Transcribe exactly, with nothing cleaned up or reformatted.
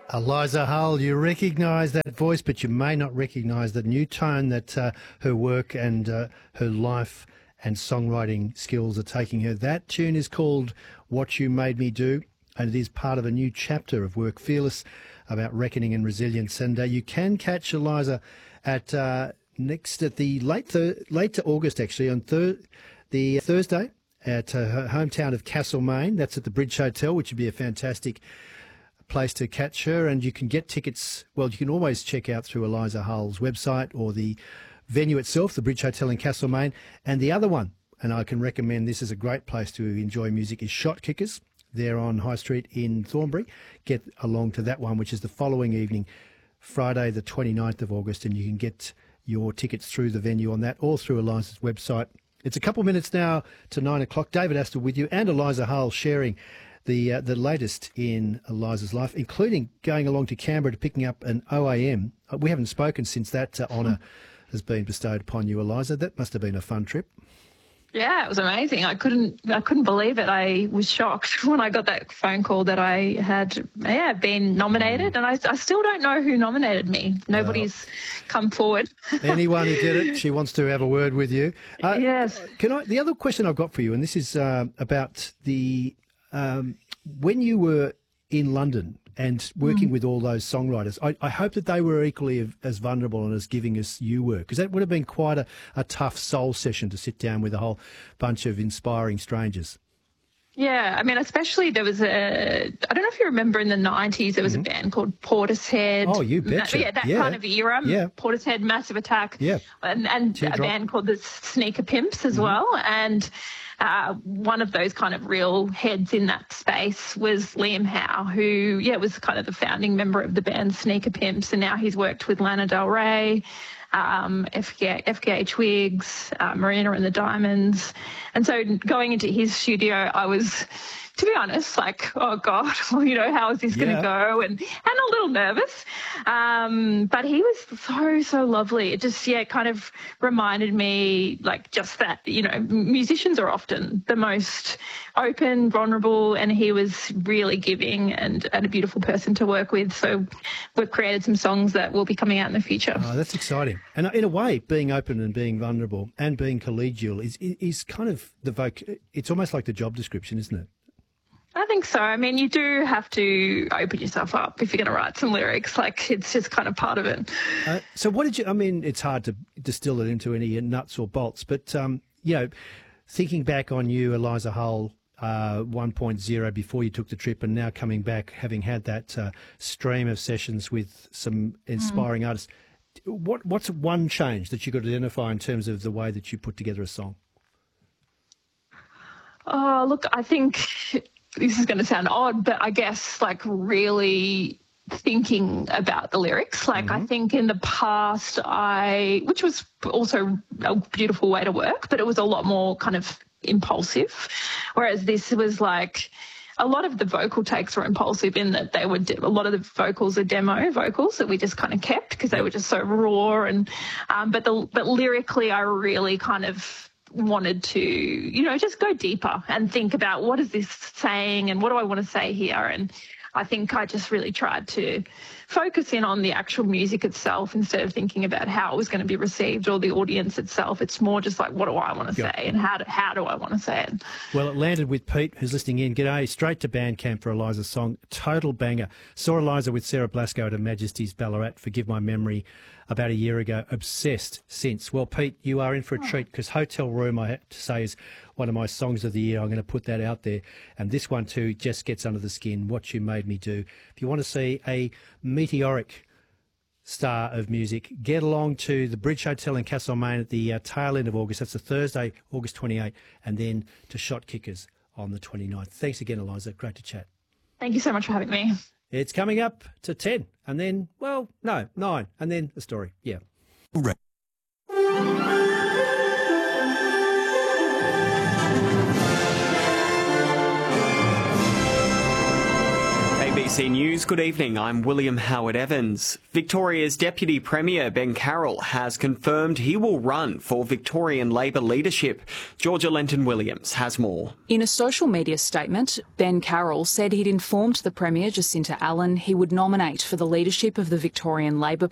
Eliza Hull, you recognise that voice, but you may not recognise the new tone that uh, her work and uh, her life and songwriting skills are taking her. That tune is called What You Made Me Do, and it is part of a new chapter of Work Fearless about reckoning and resilience. And uh, you can catch Eliza at uh, next at the late thir- late to August actually on thir- the Thursday at uh, her hometown of Castlemaine. That's at the Bridge Hotel, which would be a fantastic place to catch her. And you can get tickets, well, you can always check out through Eliza Hull's website or the venue itself, the Bridge Hotel in Castlemaine. And the other one, and I can recommend this is a great place to enjoy music, is Shot Kickers. They're on High Street in Thornbury. Get along to that one, which is the following evening, Friday the twenty-ninth of August, and you can get your tickets through the venue on that or through Eliza's website. It's a couple of minutes now to nine o'clock. David Astle with you and Eliza Hull sharing the uh, the latest in Eliza's life, including going along to Canberra to picking up an O A M. Uh, we haven't spoken since that uh, honour has been bestowed upon you, Eliza. That must have been a fun trip. Yeah, it was amazing. I couldn't I couldn't believe it. I was shocked when I got that phone call that I had yeah been nominated, and I, I still don't know who nominated me. Nobody's well, come forward. Anyone who did it, she wants to have a word with you. Uh, yes. Can I? The other question I've got for you, and this is uh, about the um, when you were in London and working mm. with all those songwriters, I, I hope that they were equally as vulnerable and as giving as you were, because that would have been quite a, a tough soul session to sit down with a whole bunch of inspiring strangers. Yeah, I mean, especially there was a, I don't know if you remember in the nineties, there was mm-hmm. a band called Portishead. Oh, you betcha. Yeah, that yeah. kind of era. Yeah. Portishead, Massive Attack. Yeah. And, and a band called the Sneaker Pimps as mm-hmm. well. And uh, one of those kind of real heads in that space was Liam Howe, who, yeah, was kind of the founding member of the band Sneaker Pimps. And now he's worked with Lana Del Rey, um, F K A Twigs, uh, Marina and the Diamonds. And so going into his studio, I was, to be honest, like, oh God, well, you know, how is this yeah. going to go? And, and a little nervous. Um, but he was so, so lovely. It just, yeah, kind of reminded me, like, just that, you know, musicians are often the most open, vulnerable, and he was really giving and, and a beautiful person to work with. So we've created some songs that will be coming out in the future. Oh, that's exciting. And in a way, being open and being vulnerable and being collegial is, is kind of the voc. It's almost like the job description, isn't it? I think so. I mean, you do have to open yourself up if you're going to write some lyrics. Like, it's just kind of part of it. Uh, so what did you, I mean, it's hard to distill it into any nuts or bolts, but, um, you know, thinking back on you, Eliza Hull, uh, one point oh before you took the trip, and now coming back, having had that uh, stream of sessions with some inspiring mm. artists, what what's one change that you could identify in terms of the way that you put together a song? Oh, look, I think this is going to sound odd, but I guess like really thinking about the lyrics. Like mm-hmm. I think in the past I, which was also a beautiful way to work, but it was a lot more kind of impulsive. Whereas this was like, a lot of the vocal takes were impulsive in that they were, de- a lot of the vocals are demo vocals that we just kind of kept because they were just so raw. And, um, but the, but lyrically I really kind of wanted to, you know, just go deeper and think about what is this saying and what do I want to say here. And I think I just really tried to focus in on the actual music itself instead of thinking about how it was going to be received or the audience itself. It's more just like, what do I want to yep. say and how do, how do I want to say it? Well, it landed with Pete, who's listening in. G'day, straight to Bandcamp for Eliza's song. Total banger. Saw Eliza with Sarah Blasco at Her Majesty's Ballarat, forgive my memory, about a year ago. Obsessed since. Well, Pete, you are in for a oh. treat because Hotel Room, I have to say, is one of my songs of the year. I'm going to put that out there. And this one too just gets under the skin, What You Made Me Do. If you want to see a meteoric star of music, get along to the Bridge Hotel in Castlemaine at the uh, tail end of August. That's a Thursday, August twenty-eighth, and then to Shot Kickers on the twenty-ninth. Thanks again, Eliza. Great to chat. Thank you so much for having me. It's coming up to ten, and then, well, no, nine, and then a story. Yeah. Right. A B B C News, good evening. I'm William Howard Evans. Victoria's Deputy Premier Ben Carroll has confirmed he will run for Victorian Labor leadership. Georgia Lenton-Williams has more. In a social media statement, Ben Carroll said he'd informed the Premier, Jacinta Allen, he would nominate for the leadership of the Victorian Labor